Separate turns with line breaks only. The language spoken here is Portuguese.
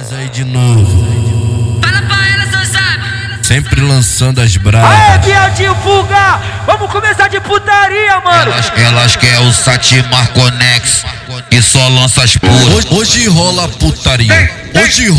Nós aí de novo.
Fala pra ela, seu sabe.
Sempre lançando as bravas.
Aê, viadinho, fuga! Vamos começar de putaria, mano!
Elas querem o Satimar Conex, que só lança as puras.
Hoje rola putaria. Hoje